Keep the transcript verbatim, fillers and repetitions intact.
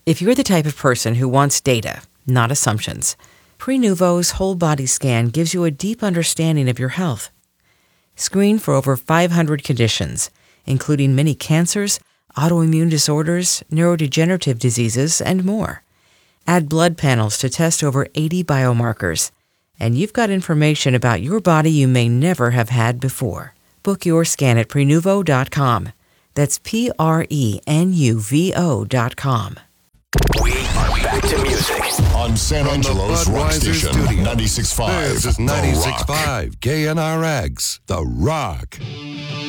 If you're the type of person who wants data, not assumptions, Prenuvo's whole body scan gives you a deep understanding of your health. Screen for over five hundred conditions, including many cancers, autoimmune disorders, neurodegenerative diseases, and more. Add blood panels to test over eighty biomarkers, and you've got information about your body you may never have had before. Book your scan at Prenuvo dot com. That's P R E N U V O dot com. We are back to music on San Angelo's rock station, ninety-six point five. This is ninety-six point five K N R X, The Rock.